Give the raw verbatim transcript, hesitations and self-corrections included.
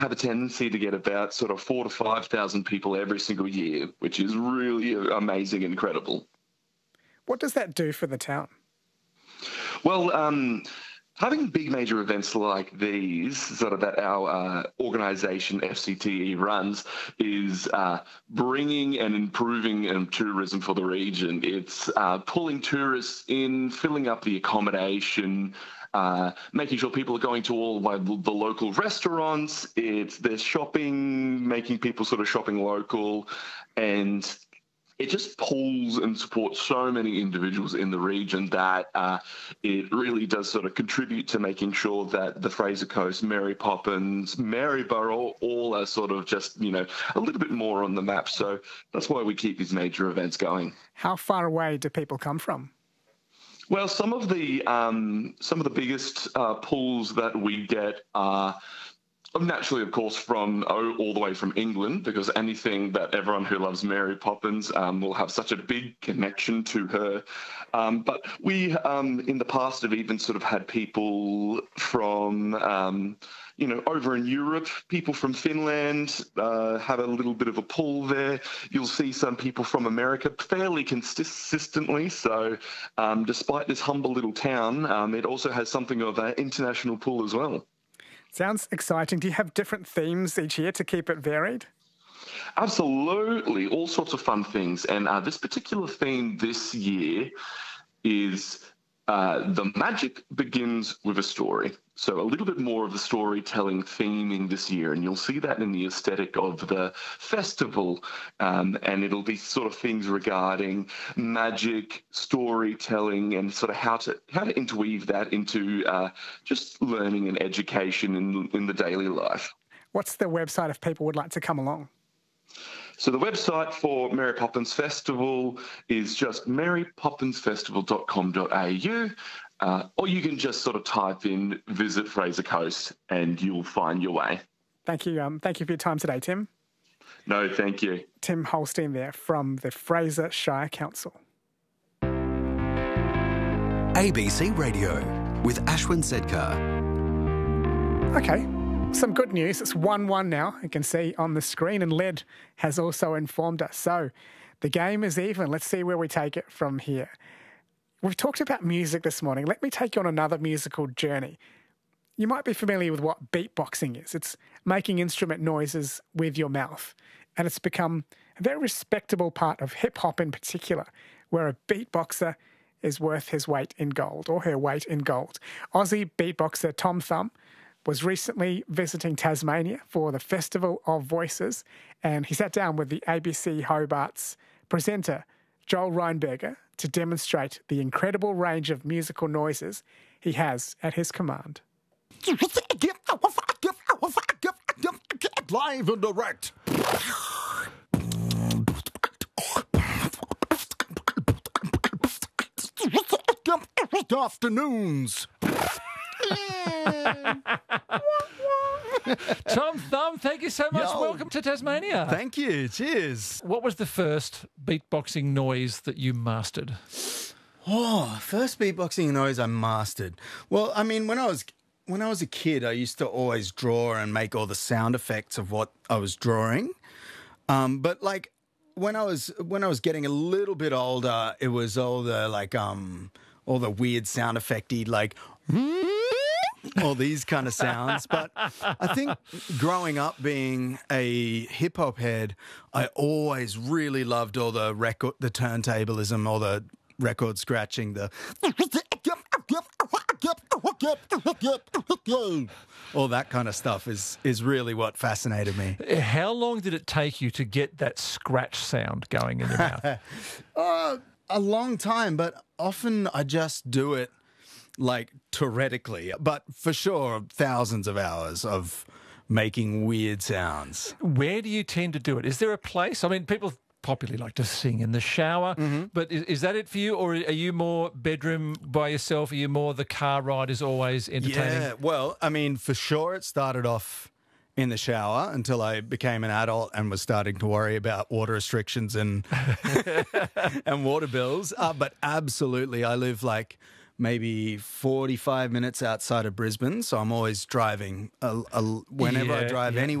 have a tendency to get about sort of four to five thousand people every single year, which is really amazing and incredible. What does that do for the town? Well, um, having big major events like these, sort of that our uh, organisation F C T E runs, is uh, bringing and improving um, tourism for the region. It's uh, pulling tourists in, filling up the accommodation, uh, making sure people are going to all the local restaurants. It's there's shopping, making people sort of shopping local, and it just pulls and supports so many individuals in the region that uh, it really does sort of contribute to making sure that the Fraser Coast, Mary Poppins, Maryborough, all are sort of just, you know, a little bit more on the map. So that's why we keep these major events going. How far away do people come from? Well, some of the um, some of the biggest uh, pulls that we get are naturally, of course, from oh, all the way from England, because anything that everyone who loves Mary Poppins um, will have such a big connection to her. Um, but we, um, in the past, have even sort of had people from, um, you know, over in Europe, people from Finland uh, have a little bit of a pull there. You'll see some people from America fairly consistently. So um, despite this humble little town, um, it also has something of an international pull as well. Sounds exciting. Do you have different themes each year to keep it varied? Absolutely. All sorts of fun things. And uh, this particular theme this year is uh, the magic begins with a story. So a little bit more of the storytelling theming this year, and you'll see that in the aesthetic of the festival. Um, and it'll be sort of things regarding magic, storytelling, and sort of how to how to interweave that into uh, just learning and education in in the daily life. What's the website if people would like to come along? So the website for Mary Poppins Festival is just mary poppins festival dot com dot a u, uh, or you can just sort of type in Visit Fraser Coast and you'll find your way. Thank you. Um, thank you for your time today, Tim. No, thank you. Tim Holstein there from the Fraser Shire Council. A B C Radio with Ashwin Sedkar. Okay. Some good news. It's one one now, you can see on the screen, and Led has also informed us. So the game is even. Let's see where we take it from here. We've talked about music this morning. Let me take you on another musical journey. You might be familiar with what beatboxing is. It's making instrument noises with your mouth. And it's become a very respectable part of hip-hop in particular, where a beatboxer is worth his weight in gold, or her weight in gold. Aussie beatboxer Tom Thumb was recently visiting Tasmania for the Festival of Voices, and he sat down with the A B C Hobart's presenter, Joel Reinberger, to demonstrate the incredible range of musical noises he has at his command. Live and direct. Good afternoons. Tom Thumb, thank you so much. Yo. Welcome to Tasmania. Thank you. Cheers. What was the first beatboxing noise that you mastered? Oh, first beatboxing noise I mastered. Well, I mean, when I was when I was a kid, I used to always draw and make all the sound effects of what I was drawing. Um, but like when I was when I was getting a little bit older, it was all the like um all the weird sound effecty like all these kind of sounds. But I think growing up being a hip hop head, I always really loved all the record, the turntablism, all the record scratching, the all that kind of stuff is is really what fascinated me. How long did it take you to get that scratch sound going in your mouth? uh, a long time, but often I just do it like touretically, but for sure thousands of hours of making weird sounds. Where do you tend to do it? Is there a place? I mean, people popularly like to sing in the shower, mm-hmm. but is, is that it for you, or are you more bedroom by yourself? Are you more the car ride is always entertaining? Yeah, well, I mean, for sure it started off in the shower until I became an adult and was starting to worry about water restrictions and and water bills. Uh, but absolutely, I live like maybe forty-five minutes outside of Brisbane. So I'm always driving. A, a, whenever I Yeah, drive yeah. anywhere.